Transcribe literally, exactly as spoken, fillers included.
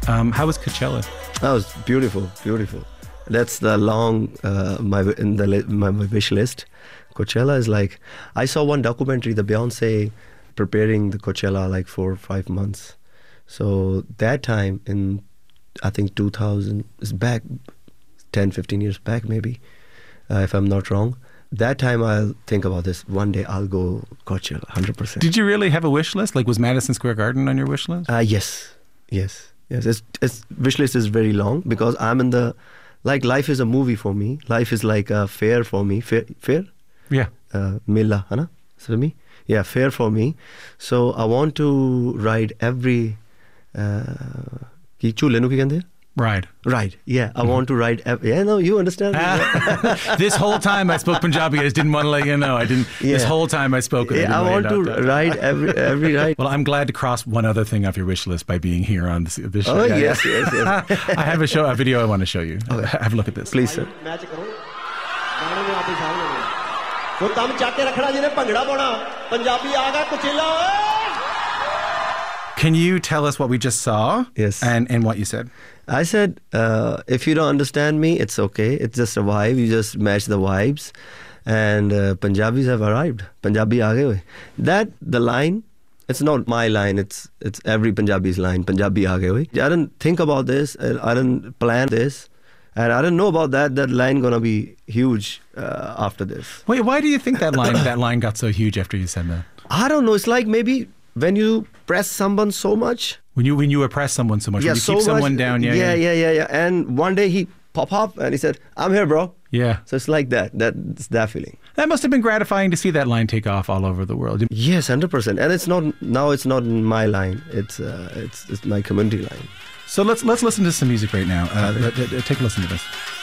Um, how was Coachella? That was beautiful, beautiful. That's the long uh, my in the my, my wish list. Coachella is like, I saw one documentary, the Beyonce preparing the Coachella like for five months. So that time in, I think two thousand, is back ten, fifteen years back maybe, uh, if I'm not wrong. That time I'll think about this. One day I'll go Coachella, one hundred percent. Did you really have a wish list? Like, was Madison Square Garden on your wish list? Uh, yes, yes, yes. It's, it's wish list is very long because I'm in the, like life is a movie for me. Life is like a fair for me. Fair? fair? Yeah. Uh, Mela, है ना? So me? Yeah, fair for me. So I want to ride every, uh, की चूल्हे नु की कहते हैं? Ride. Ride, yeah. I want to ride. Ev- yeah, no, you understand. This whole time I spoke Punjabi. I just didn't want to let you know. I didn't. Yeah. This whole time I spoke. Yeah, I, I want to that. ride every every ride. Well, I'm glad to cross one other thing off your wish list by being here on this, this show. Oh yeah, yes, yeah. yes, yes. I have a show, a video I want to show you. Okay. Have a look at this, please, sir. Can you tell us what we just saw? Yes. And, and what you said? I said, uh, if you don't understand me, it's okay. It's just a vibe. You just match the vibes. And uh, Punjabis have arrived. Punjabi aa gaye hoye. That, the line, it's not my line. It's it's every Punjabi's line. Punjabi aa gaye hoye. I didn't think about this. I didn't plan this. And I didn't know about that. That line going to be huge uh, after this. Wait, why do you think that line that line got so huge after you said that? I don't know. It's like maybe when you press someone so much. When you when you oppress someone so much, yeah, when you so keep someone much, down. Yeah yeah, yeah, yeah, yeah, yeah. And one day he pop up and he said, I'm here, bro. Yeah. So it's like that. That's that feeling. That must have been gratifying to see that line take off all over the world. Yes, one hundred percent. And it's not, now it's not my line. It's uh, it's, it's my community line. So let's let's listen to some music right now. Uh, let, let, take a listen to this.